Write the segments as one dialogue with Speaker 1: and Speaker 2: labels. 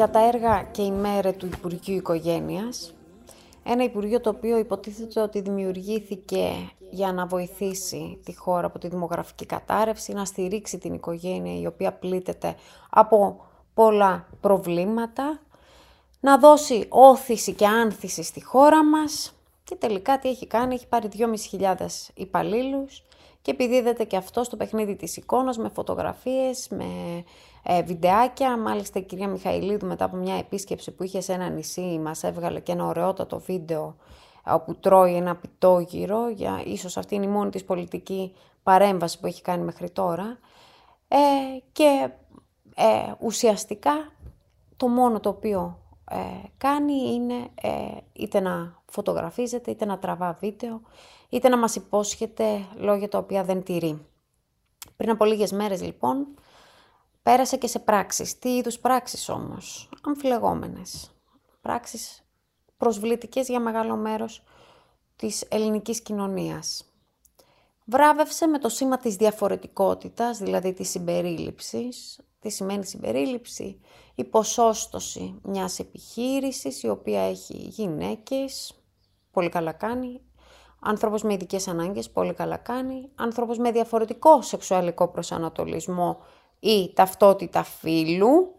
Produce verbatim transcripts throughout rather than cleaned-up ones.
Speaker 1: για τα έργα και η μέρα του Υπουργείου Οικογένειας. Ένα Υπουργείο το οποίο υποτίθεται ότι δημιουργήθηκε για να βοηθήσει τη χώρα από τη δημογραφική κατάρρευση, να στηρίξει την οικογένεια η οποία πλήττεται από πολλά προβλήματα, να δώσει όθηση και άνθηση στη χώρα μας και τελικά τι έχει κάνει, έχει πάρει δυόμισι χιλιάδες υπαλλήλους και επιδίδεται και αυτό στο παιχνίδι της εικόνας με φωτογραφίες, με ε, βιντεάκια. Μάλιστα η κυρία Μιχαηλίδου μετά από μια επίσκεψη που είχε σε ένα νησί μας έβγαλε και ένα ωραιότατο βίντεο όπου τρώει ένα πιτόγυρο, για, ίσως αυτή είναι η μόνη της πολιτική παρέμβαση που έχει κάνει μέχρι τώρα ε, και ε, ουσιαστικά το μόνο το οποίο ε, κάνει είναι ε, είτε να φωτογραφίζεται, είτε να τραβά βίντεο, είτε να μας υπόσχεται λόγια τα οποία δεν τηρεί. Πριν από λίγες μέρες λοιπόν πέρασε και σε πράξεις. Τι είδους πράξεις όμως? Αμφιλεγόμενες. Πράξεις προσβλητικές για μεγάλο μέρος της ελληνικής κοινωνίας. Βράβευσε με το σήμα της διαφορετικότητας, δηλαδή της συμπερίληψης. Τι σημαίνει συμπερίληψη? Η ποσόστοση μιας επιχείρησης η οποία έχει γυναίκες, πολύ καλά κάνει, άνθρωπος με ειδικές ανάγκες, πολύ καλά κάνει, άνθρωπος με διαφορετικό σεξουαλικό προσανατολισμό ή ταυτότητα φύλου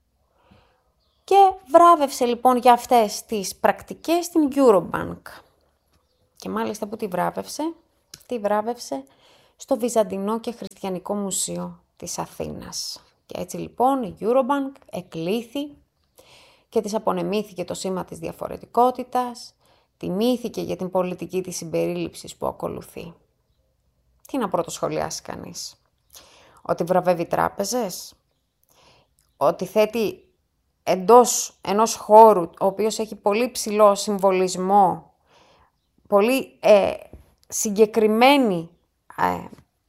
Speaker 1: και βράβευσε λοιπόν για αυτές τις πρακτικές την Eurobank. Και μάλιστα που τη βράβευσε, τη βράβευσε στο Βυζαντινό και Χριστιανικό Μουσείο της Αθήνας. Και έτσι λοιπόν η Eurobank εκλήθη και της απονεμήθηκε το σήμα της διαφορετικότητας, τιμήθηκε για την πολιτική της συμπερίληψης που ακολουθεί. Τι να πρωτοσχολιάσει κανείς? Ότι βραβεύει τράπεζες? Ότι θέτει εντός ενός χώρου ο οποίος έχει πολύ ψηλό συμβολισμό, πολύ ε, συγκεκριμένη ε,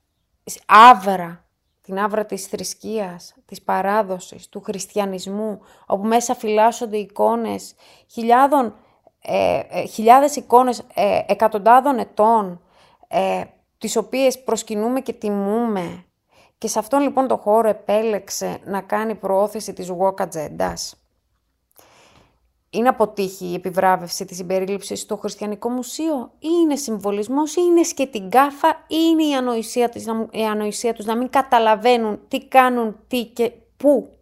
Speaker 1: άβρα, την άβρα της θρησκείας, της παράδοσης, του χριστιανισμού, όπου μέσα φυλάσσονται εικόνες χιλιάδων, ε, ε, χιλιάδες εικόνες ε, εκατοντάδων ετών, ε, τις οποίες προσκυνούμε και τιμούμε. Και σε αυτόν λοιπόν το χώρο επέλεξε να κάνει προώθηση της woke ατζέντας. Είναι αποτύχει η επιβράβευση της συμπερίληψης στο Χριστιανικό Μουσείο ή είναι συμβολισμός ή είναι σκετιγκάφα ή είναι η ανοησία, της, η ανοησία τους να μην καταλαβαίνουν τι κάνουν, τι και πού.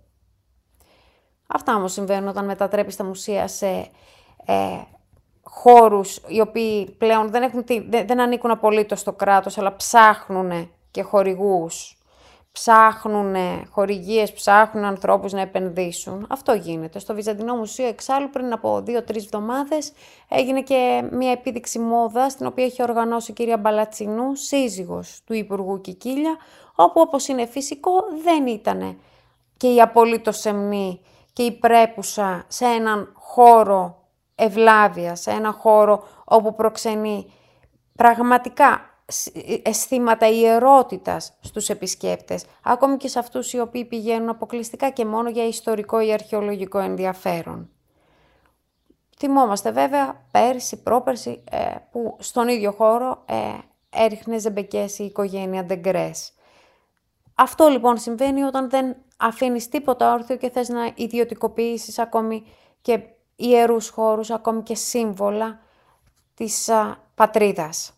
Speaker 1: Αυτά όμως συμβαίνουν όταν μετατρέπεις τα μουσεία σε ε, χώρους οι οποίοι πλέον δεν, έχουν, δεν, δεν ανήκουν απολύτως στο κράτος αλλά ψάχνουν και χορηγούς. Ψάχνουν χορηγίες, ψάχνουν ανθρώπους να επενδύσουν. Αυτό γίνεται. Στο Βυζαντινό Μουσείο εξάλλου πριν από δύο-τρεις εβδομάδες έγινε και μια επίδειξη μόδας την οποία έχει οργανώσει η κυρία Μπαλατσινού, σύζυγος του Υπουργού Κικίλια, όπου όπως είναι φυσικό δεν ήταν και η απολύτως σεμνή και η πρέπουσα σε έναν χώρο ευλάβειας, σε έναν χώρο όπου προξενεί πραγματικά αισθήματα ιερότητας στους επισκέπτες, ακόμη και σε αυτούς οι οποίοι πηγαίνουν αποκλειστικά και μόνο για ιστορικό ή αρχαιολογικό ενδιαφέρον. Θυμόμαστε βέβαια πέρσι, πρόπερσι, ε, που στον ίδιο χώρο ε, έριχνε ζεμπεκές η οικογένεια Ντεγκρές. Αυτό λοιπόν συμβαίνει όταν δεν αφήνεις τίποτα όρθιο και θες να ιδιωτικοποιήσεις ακόμη και ιερούς χώρους, ακόμη και σύμβολα της α, πατρίδας.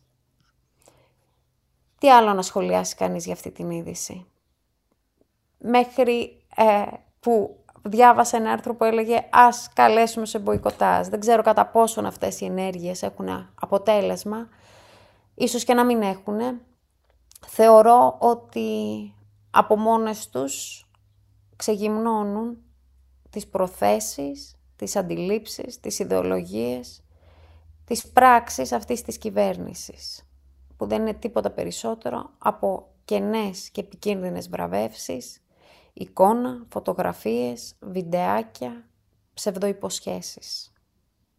Speaker 1: Τι άλλο να σχολιάσει κανείς για αυτή την είδηση? Μέχρι ε, που διάβασα ένα άρθρο που έλεγε ας καλέσουμε σε μποϊκοτάζ. Δεν ξέρω κατά πόσον αυτές οι ενέργειες έχουν αποτέλεσμα. Ίσως και να μην έχουν. Θεωρώ ότι από μόνες τους ξεγυμνώνουν τις προθέσεις, τις αντιλήψεις, τις ιδεολογίες, τις πράξεις αυτής της κυβέρνησης, που δεν είναι τίποτα περισσότερο από κενές και επικίνδυνες βραβεύσεις, εικόνα, φωτογραφίες, βιντεάκια, ψευδοϋποσχέσεις.